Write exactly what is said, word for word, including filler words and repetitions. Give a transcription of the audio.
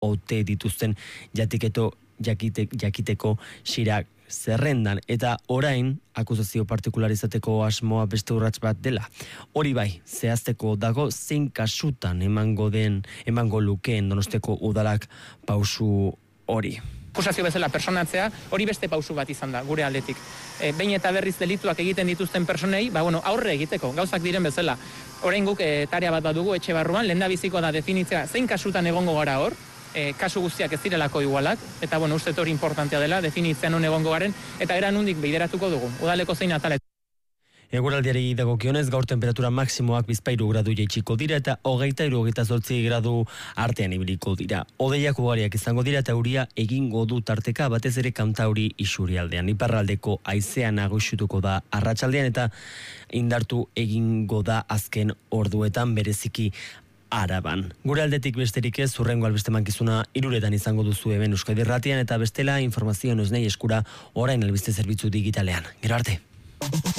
ote dituzten jatiketo jakite, jakiteko xirak zerrendan, eta orain akusazio partikularizateko asmoa beste urrats bat dela. Hori bai, zehazteko dago zein kasutan emango den, emango lukeen Donosteko udalak pausu hori. Akusazio bezala personatzea, hori beste pausu bat izan da, gure aldetik. E, behin eta berriz delituak egiten dituzten personei, ba, bueno, aurre egiteko, gauzak diren bezala. Orain guk e, tarea bat badugu etxe barruan, lehendabiziko da definitzea zein kasutan egongo gara hor, e, kasu guztiak ez direlako igualak, eta bueno, uste hori importantea dela, definitzea non egongo garen, eta era nondik bideratuko dugu, udaleko zein atala. Eguraldiari dagokionez, gaur temperatura maksimoak bizpahiru gradu jaitsiko dira eta hogeita hiru hogeita zortzi gradu artean ibiliko dira. Hodeiak ugariak izango dira eta euria egingo du tarteka, batez ere kantauri isurialdean. Iparraldeko haizea nagusiutuko da arratsaldean eta indartu egingo da azken orduetan bereziki Araban. Gure aldetik besterik ez, hurrengo albiste mankizuna hiruretan izango duzu hemen Euskadi Irratian, eta bestela informazio noznei eskura orain albiste zerbitzu digitalean. Gero arte.